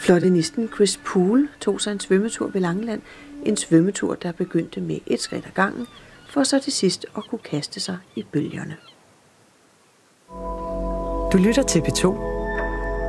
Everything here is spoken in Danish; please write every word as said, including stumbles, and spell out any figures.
Fløjtenisten Chris Poole tog sig en svømmetur ved Langeland. En svømmetur, der begyndte med et skridt ad gangen, for så til sidst at kunne kaste sig i bølgerne. Du lytter til P to.